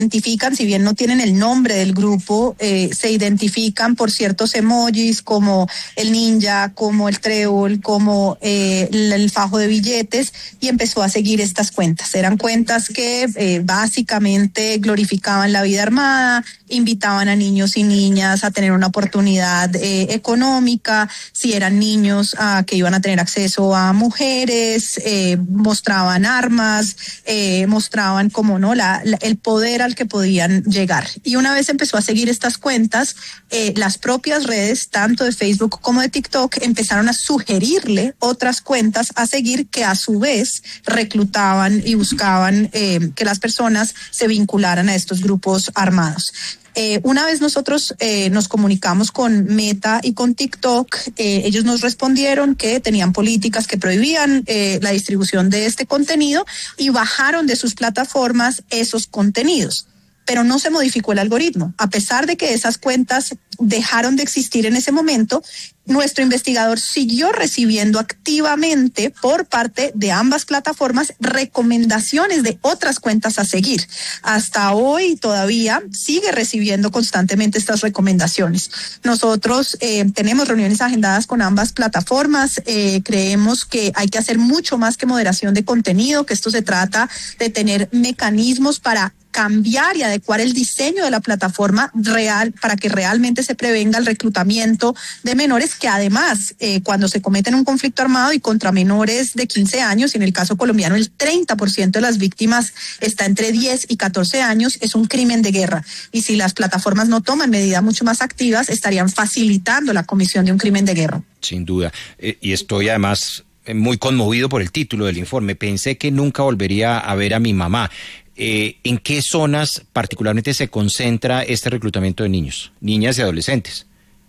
identifican, si bien no tienen el nombre del grupo, se identifican por ciertos emojis como el ninja, como el trébol, como el fajo de billetes, y empezó a seguir estas cuentas. Eran cuentas que básicamente glorificaban la vida armada, invitaban a niños y niñas a tener una oportunidad económica, si eran niños que iban a tener acceso a mujeres, mostraban armas, mostraban como no el poder al que podían llegar. Y una vez empezó a seguir estas cuentas, las propias redes, tanto de Facebook como de TikTok, empezaron a sugerirle otras cuentas a seguir que a su vez reclutaban y buscaban que las personas se vincularan a estos grupos armados. Una vez nosotros nos comunicamos con Meta y con TikTok, ellos nos respondieron que tenían políticas que prohibían la distribución de este contenido y bajaron de sus plataformas esos contenidos. Pero no se modificó el algoritmo. A pesar de que esas cuentas dejaron de existir en ese momento, nuestro investigador siguió recibiendo activamente por parte de ambas plataformas recomendaciones de otras cuentas a seguir. Hasta hoy todavía sigue recibiendo constantemente estas recomendaciones. Nosotros tenemos reuniones agendadas con ambas plataformas. Creemos que hay que hacer mucho más que moderación de contenido, que esto se trata de tener mecanismos para cambiar y adecuar el diseño de la plataforma real para que realmente se prevenga el reclutamiento de menores que además cuando se cometen un conflicto armado y contra menores de 15 años, y en el caso colombiano el 30% de las víctimas está entre 10 y 14 años, es un crimen de guerra. Y si las plataformas no toman medidas mucho más activas, estarían facilitando la comisión de un crimen de guerra. Sin duda. Y estoy además muy conmovido por el título del informe. Pensé que nunca volvería a ver a mi mamá. ¿En qué zonas particularmente se concentra este reclutamiento de niños, niñas y adolescentes?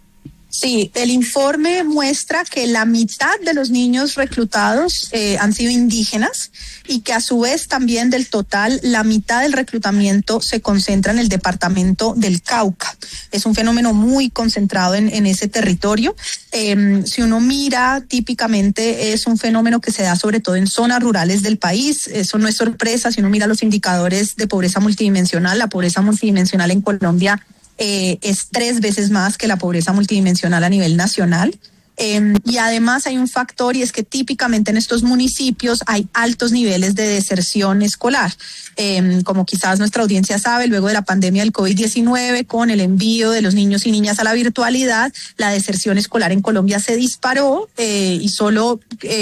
Sí, el informe muestra que la mitad de los niños reclutados han sido indígenas y que a su vez también del total la mitad del reclutamiento se concentra en el departamento del Cauca. Es un fenómeno muy concentrado en ese territorio. Si uno mira, típicamente es un fenómeno que se da sobre todo en zonas rurales del país. Eso no es sorpresa si uno mira los indicadores de pobreza multidimensional. La pobreza multidimensional en Colombia es 3 veces más que la pobreza multidimensional a nivel nacional. Y además hay un factor, y es que típicamente en estos municipios hay altos niveles de deserción escolar. Como quizás nuestra audiencia sabe, luego de la pandemia del COVID-19, con el envío de los niños y niñas a la virtualidad, la deserción escolar en Colombia se disparó y solo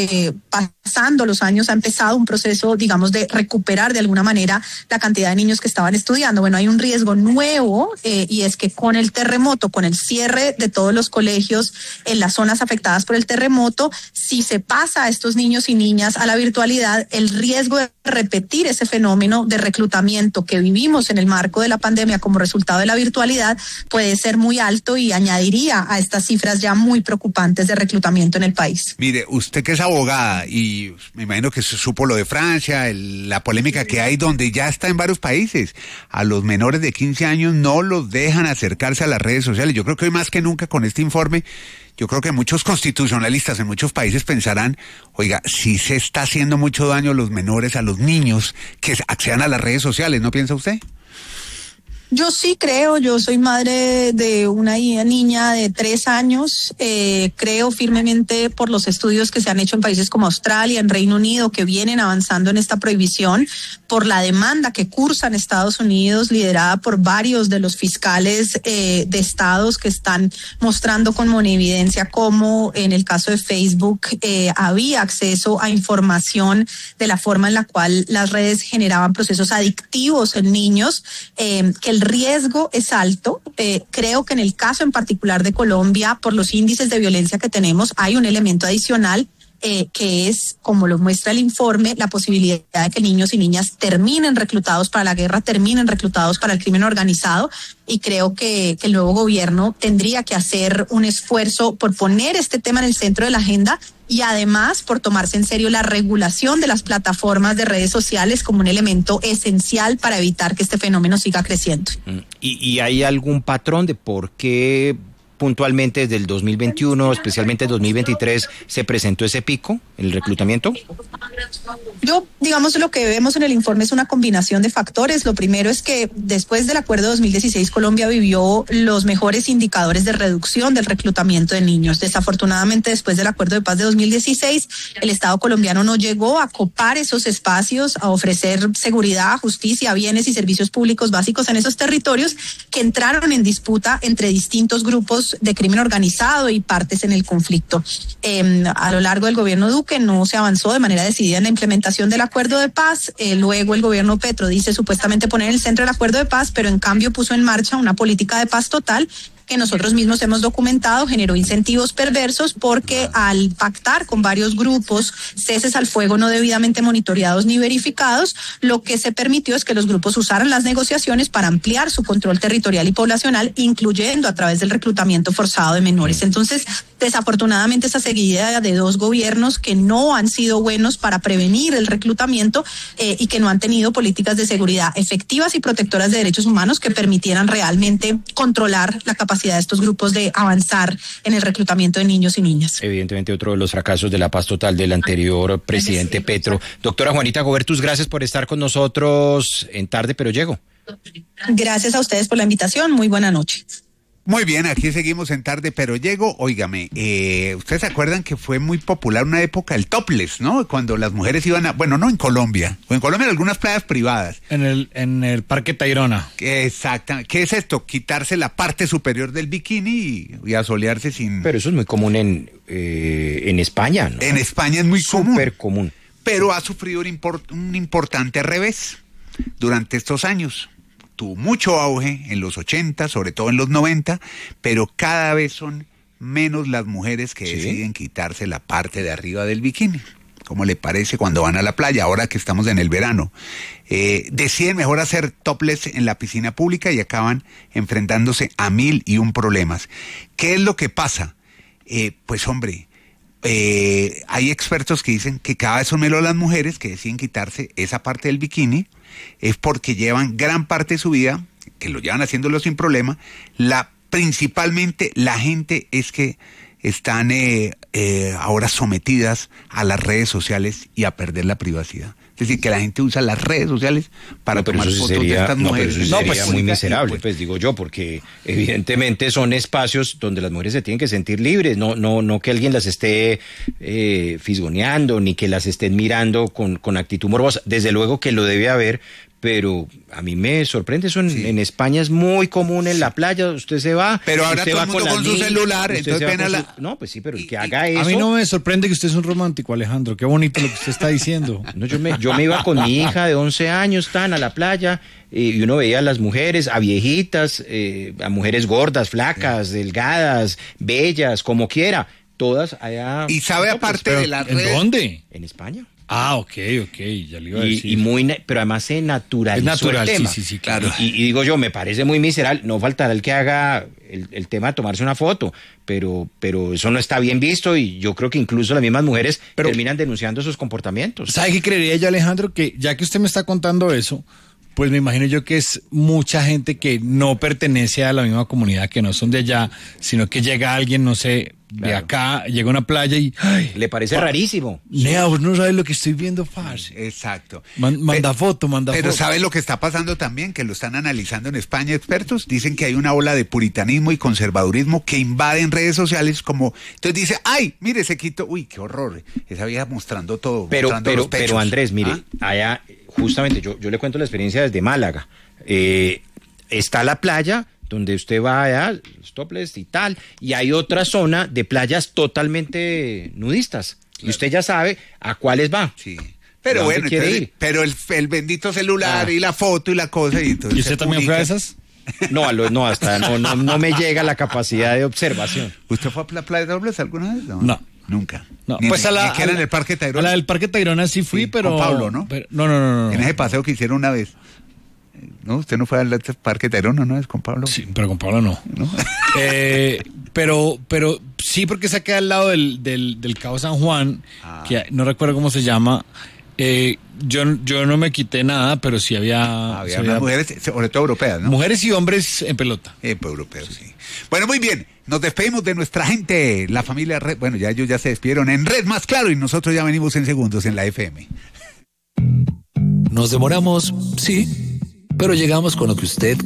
pasando los años ha empezado un proceso, digamos, de recuperar de alguna manera la cantidad de niños que estaban estudiando. Bueno, hay un riesgo nuevo y es que con el terremoto, con el cierre de todos los colegios en las zonas afectadas por el terremoto, si se pasa a estos niños y niñas a la virtualidad, el riesgo de repetir ese fenómeno de reclutamiento que vivimos en el marco de la pandemia como resultado de la virtualidad puede ser muy alto y añadiría a estas cifras ya muy preocupantes de reclutamiento en el país. Mire, usted que es abogada y me imagino que supo lo de Francia, la polémica que hay donde ya está en varios países, a los menores de 15 años no los dejan acercarse a las redes sociales. Yo creo que hoy más que nunca con este informe, yo creo que muchos constitucionalistas en muchos países pensarán, oiga, si se está haciendo mucho daño a los menores, a los niños que accedan a las redes sociales, ¿no piensa usted? Yo sí creo, yo soy madre de una niña de 3 años, creo firmemente por los estudios que se han hecho en países como Australia, en Reino Unido, que vienen avanzando en esta prohibición, por la demanda que cursa en Estados Unidos, liderada por varios de los fiscales de estados que están mostrando con evidencia cómo en el caso de Facebook había acceso a información de la forma en la cual las redes generaban procesos adictivos en niños, que el riesgo es alto. Creo que en el caso en particular de Colombia, por los índices de violencia que tenemos, hay un elemento adicional que es, como lo muestra el informe, la posibilidad de que niños y niñas terminen reclutados para la guerra, terminen reclutados para el crimen organizado, y creo que el nuevo gobierno tendría que hacer un esfuerzo por poner este tema en el centro de la agenda y además por tomarse en serio la regulación de las plataformas de redes sociales como un elemento esencial para evitar que este fenómeno siga creciendo. ¿Y hay algún patrón de por qué puntualmente desde el 2021, especialmente el 2023, se presentó ese pico en el reclutamiento? Digamos, lo que vemos en el informe es una combinación de factores. Lo primero es que después del acuerdo de 2016, Colombia vivió los mejores indicadores de reducción del reclutamiento de niños. Desafortunadamente, después del acuerdo de paz de 2016, el Estado colombiano no llegó a copar esos espacios, a ofrecer seguridad, justicia, bienes y servicios públicos básicos en esos territorios que entraron en disputa entre distintos grupos de crimen organizado y partes en el conflicto. A lo largo del gobierno Duque no se avanzó de manera decidida en la implementación del acuerdo de paz. Luego el gobierno Petro dice supuestamente poner en el centro el acuerdo de paz, pero en cambio puso en marcha una política de paz total que nosotros mismos hemos documentado, generó incentivos perversos porque al pactar con varios grupos ceses al fuego no debidamente monitoreados ni verificados, lo que se permitió es que los grupos usaran las negociaciones para ampliar su control territorial y poblacional, incluyendo a través del reclutamiento forzado de menores. Entonces, desafortunadamente, esa seguida de dos gobiernos que no han sido buenos para prevenir el reclutamiento y que no han tenido políticas de seguridad efectivas y protectoras de derechos humanos que permitieran realmente controlar la capacidad de estos grupos de avanzar en el reclutamiento de niños y niñas. Evidentemente otro de los fracasos de la paz total del anterior presidente Petro. Doctora Juanita Gobertus, gracias por estar con nosotros en Tarde Pero Llego. Gracias a ustedes por la invitación, muy buena noche. Muy bien, aquí seguimos en Tarde Pero Llego. Óigame, ustedes se acuerdan que fue muy popular una época el topless, ¿no? Cuando las mujeres iban a, bueno, no en Colombia, o en Colombia en algunas playas privadas. En el Parque Tayrona. Exactamente. ¿Qué es esto? Quitarse la parte superior del bikini y asolearse sin... Pero eso es muy común en España, ¿no? En España es muy común. Súper común. Pero ha sufrido un importante revés durante estos años. Tuvo mucho auge en los 80, sobre todo en los 90, pero cada vez son menos las mujeres que deciden quitarse la parte de arriba del bikini. ¿Cómo le parece cuando van a la playa, ahora que estamos en el verano? Deciden mejor hacer topless en la piscina pública y acaban enfrentándose a 1001 problemas. ¿Qué es lo que pasa? Pues hombre, hay expertos que dicen que cada vez son menos las mujeres que deciden quitarse esa parte del bikini, es porque llevan gran parte de su vida, que lo llevan haciéndolo sin problema, principalmente la gente es que están ahora sometidas a las redes sociales y a perder la privacidad. Es decir, que la gente usa las redes sociales para tomar fotos de estas mujeres. Pero eso sería muy miserable, pues digo yo, porque evidentemente son espacios donde las mujeres se tienen que sentir libres, no que alguien las esté fisgoneando, ni que las estén mirando con actitud morbosa. Desde luego que lo debe haber, pero a mí me sorprende eso. En España es muy común en la playa, usted se va. Pero ahora todo el mundo con su celular, entonces No, pues sí, pero el que haga eso... A mí no me sorprende que usted es un romántico, Alejandro, qué bonito lo que usted está diciendo. No, yo me iba con mi hija de 11 años, a la playa, y uno veía a las mujeres, a viejitas, a mujeres gordas, flacas, delgadas, bellas, como quiera, todas allá... Y sabe, aparte de las redes... ¿En dónde? En España. Ah, ok, ya le iba a decir. Pero además se naturalizó es natural, el tema. Sí, claro. Y digo yo, me parece muy miserable, no faltará el que haga el tema de tomarse una foto, pero eso no está bien visto y yo creo que incluso las mismas mujeres terminan denunciando esos comportamientos. ¿Sabe qué creería yo, Alejandro? Que ya que usted me está contando eso, pues me imagino yo que es mucha gente que no pertenece a la misma comunidad, que no son de allá, sino que llega alguien, no sé... De acá, llega a una playa y... ¡ay! Le parece rarísimo. Nea, vos no sabes lo que estoy viendo, parce. Exacto. Manda foto. Pero ¿sabes lo que está pasando también? Que lo están analizando en España expertos. Dicen que hay una ola de puritanismo y conservadurismo que invaden redes sociales como... Entonces dice, ¡ay! Mire, se quitó... Uy, qué horror. Esa vieja mostrando todo, mostrando los pechos. Pero Andrés, mire, allá, justamente, yo le cuento la experiencia desde Málaga. Está la playa... donde usted va allá, los topless y tal, y hay otra zona de playas totalmente nudistas. Claro. Y usted ya sabe a cuáles va. Sí. Pero bueno, entonces, pero el bendito celular y la foto y la cosa. Y usted también fue a esas? No me llega la capacidad de observación. ¿Usted fue a la playa de dobles alguna vez? No. Nunca. No, pues a la que era en el Parque Tayrona. A la del Parque Tayrona sí fui, pero... Con Pablo, ¿no? No. En ese paseo que hicieron una vez. No, usted no fue al Parque Tayrona, ¿no? Es con Pablo. Sí, pero con Pablo no. Pero sí, porque se queda al lado del Cabo San Juan, que no recuerdo cómo se llama, Yo no me quité nada, pero sí Había más mujeres, sobre todo europeas, ¿no? Mujeres y hombres en pelota. Europeos, sí. Bueno, muy bien. Nos despedimos de nuestra gente, la familia Red. Bueno, ya ellos ya se despidieron en Red Más Claro y nosotros ya venimos en segundos en la FM. Nos demoramos, sí, pero llegamos con lo que usted